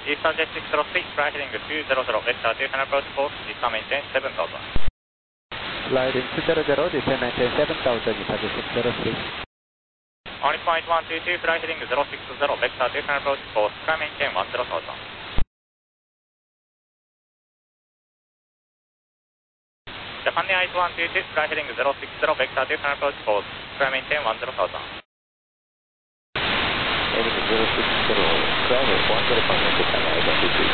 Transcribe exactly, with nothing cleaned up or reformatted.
Eastern Jet six zero three, fly heading two zero zero, vector two hundred approach course, descend maintain seven thousand. Sliding two zero zero, descend maintain seven thousand, Eastern Jet six zero three. On point one two two, fly heading zero six zero, vector two hundred approach course, sky maintain one zero thousand. Japan Air one two two, fly heading zero six zero, vector two hundred approach course, sky maintain one zero thousand. Heading zero six zero, climb one zero thousand, Japan Air one two two.